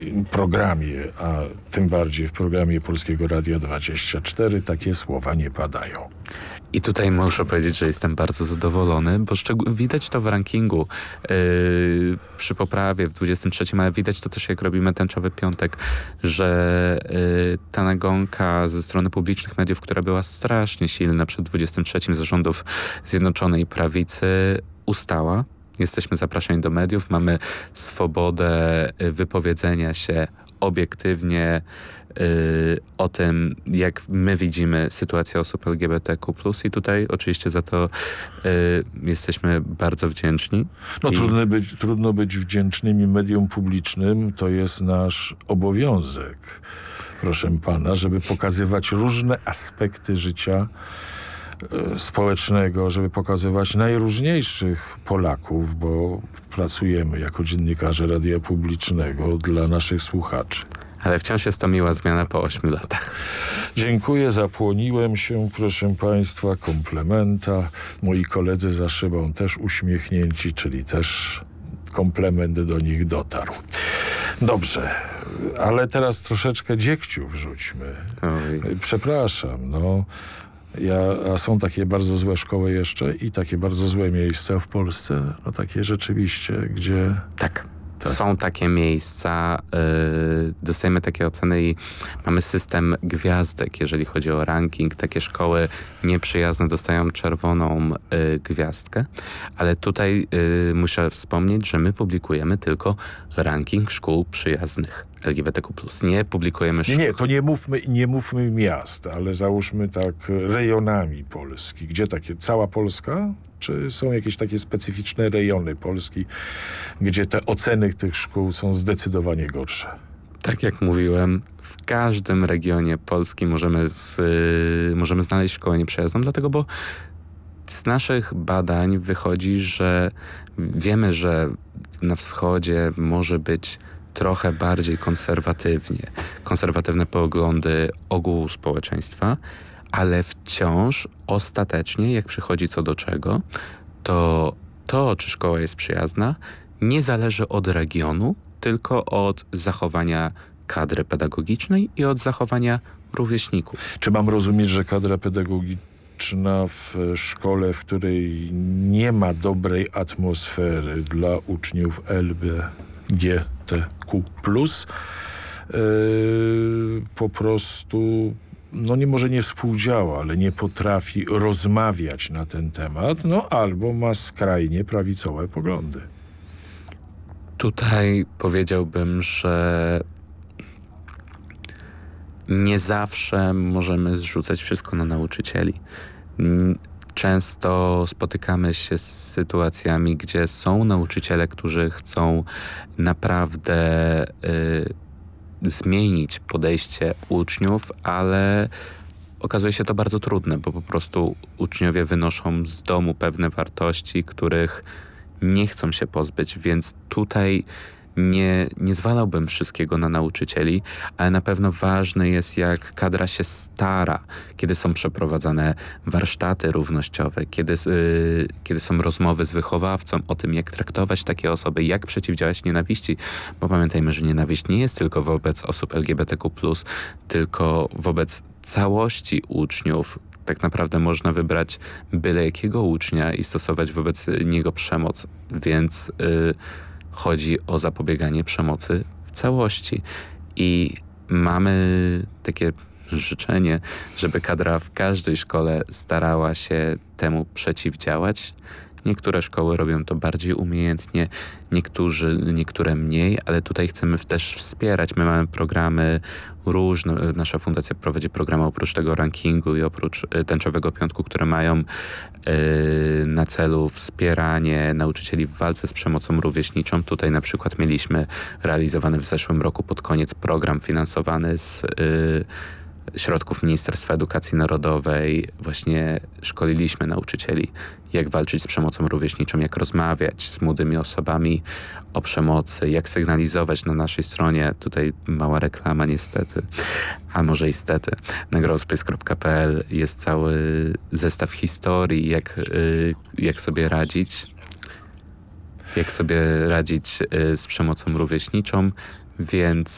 programie, a tym bardziej w programie Polskiego Radia 24 takie słowa nie padają. I tutaj muszę powiedzieć, że jestem bardzo zadowolony, bo widać to w rankingu przy poprawie w 23, ale widać to też jak robimy Tęczowy Piątek, że ta nagonka ze strony publicznych mediów, która była strasznie silna przed 23 zarządów Zjednoczonej Prawicy, ustała. Jesteśmy zapraszani do mediów, mamy swobodę wypowiedzenia się obiektywnie o tym, jak my widzimy sytuację osób LGBTQ+, i tutaj oczywiście za to jesteśmy bardzo wdzięczni. No trudno być wdzięcznymi mediom publicznym, to jest nasz obowiązek, proszę pana, żeby pokazywać różne aspekty życia społecznego, żeby pokazywać najróżniejszych Polaków, bo pracujemy jako dziennikarze radia publicznego dla naszych słuchaczy. Ale wciąż jest to miła zmiana po 8 latach. Dziękuję, zapłoniłem się, proszę państwa, komplementa. Moi koledzy za szybą też uśmiechnięci, czyli też komplement do nich dotarł. Dobrze, ale teraz troszeczkę dziegciu wrzućmy. Oj. Przepraszam, no. A są takie bardzo złe szkoły jeszcze i takie bardzo złe miejsca w Polsce, no takie rzeczywiście, gdzie... Tak. Są takie miejsca, dostajemy takie oceny i mamy system gwiazdek, jeżeli chodzi o ranking. Takie szkoły nieprzyjazne dostają czerwoną gwiazdkę, ale tutaj muszę wspomnieć, że my publikujemy tylko ranking szkół przyjaznych LGBTQ+. Nie publikujemy szkół. Nie, to nie mówmy miast, ale załóżmy tak rejonami Polski. Gdzie takie? Cała Polska? Czy są jakieś takie specyficzne rejony Polski, gdzie te oceny tych szkół są zdecydowanie gorsze? Tak jak mówiłem, w każdym regionie Polski możemy znaleźć szkołę nieprzyjazną, dlatego, bo z naszych badań wychodzi, że wiemy, że na wschodzie może być trochę bardziej konserwatywne poglądy ogółu społeczeństwa, ale wciąż ostatecznie, jak przychodzi co do czego, to czy szkoła jest przyjazna, nie zależy od regionu, tylko od zachowania kadry pedagogicznej i od zachowania rówieśników. Czy mam rozumieć, że kadra pedagogiczna w szkole, w której nie ma dobrej atmosfery dla uczniów LGBTQ+, po prostu może nie współdziała, ale nie potrafi rozmawiać na ten temat, albo ma skrajnie prawicowe poglądy. Tutaj powiedziałbym, że nie zawsze możemy zrzucać wszystko na nauczycieli. Często spotykamy się z sytuacjami, gdzie są nauczyciele, którzy chcą naprawdę zmienić podejście uczniów, ale okazuje się to bardzo trudne, bo po prostu uczniowie wynoszą z domu pewne wartości, których nie chcą się pozbyć, więc tutaj nie zwalałbym wszystkiego na nauczycieli, ale na pewno ważne jest, jak kadra się stara, kiedy są przeprowadzane warsztaty równościowe, kiedy są rozmowy z wychowawcą o tym, jak traktować takie osoby, jak przeciwdziałać nienawiści, bo pamiętajmy, że nienawiść nie jest tylko wobec osób LGBTQ+, tylko wobec całości uczniów. Tak naprawdę można wybrać byle jakiego ucznia i stosować wobec niego przemoc, więc chodzi o zapobieganie przemocy w całości. I mamy takie życzenie, żeby kadra w każdej szkole starała się równemu Niektóre szkoły robią to bardziej umiejętnie, niektóre mniej, ale tutaj chcemy też wspierać. My mamy programy różne. Nasza fundacja prowadzi programy oprócz tego rankingu i oprócz Tęczowego Piątku, które mają na celu wspieranie nauczycieli w walce z przemocą rówieśniczą. Tutaj na przykład mieliśmy realizowany w zeszłym roku pod koniec program finansowany z środków Ministerstwa Edukacji Narodowej. Właśnie szkoliliśmy nauczycieli, jak walczyć z przemocą rówieśniczą, jak rozmawiać z młodymi osobami o przemocy, jak sygnalizować na naszej stronie. Tutaj mała reklama niestety, a może i stety. Na growspace.pl jest cały zestaw historii, jak sobie radzić z przemocą rówieśniczą, więc